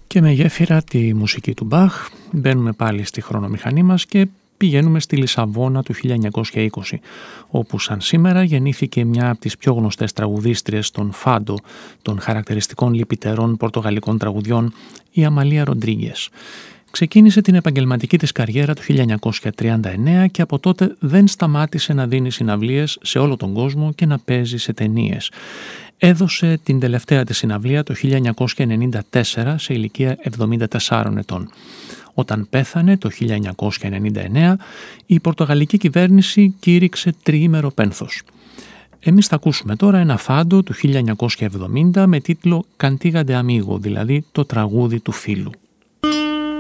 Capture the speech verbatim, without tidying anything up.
Και με γέφυρα τη μουσική του Μπαχ μπαίνουμε πάλι στη χρονομηχανή μας και πηγαίνουμε στη Λισαβόνα του χίλια εννιακόσια είκοσι, όπου σαν σήμερα γεννήθηκε μια από τις πιο γνωστές τραγουδίστριες των φάντο, των χαρακτηριστικών λυπητερών πορτογαλικών τραγουδιών, η Αμαλία Ροντρίγκες. Ξεκίνησε την επαγγελματική της καριέρα το χίλια εννιακόσια τριάντα εννέα και από τότε δεν σταμάτησε να δίνει συναυλίες σε όλο τον κόσμο και να παίζει σε ταινίες. Έδωσε την τελευταία της συναυλία το χίλια εννιακόσια ενενήντα τέσσερα σε ηλικία εβδομήντα τεσσάρων ετών. Όταν πέθανε το χίλια εννιακόσια ενενήντα εννέα, η πορτογαλική κυβέρνηση κήρυξε τριήμερο πένθος. Εμείς θα ακούσουμε τώρα ένα φάντο του χίλια εννιακόσια εβδομήντα με τίτλο «Cantiga de Amigo», δηλαδή το τραγούδι του φίλου.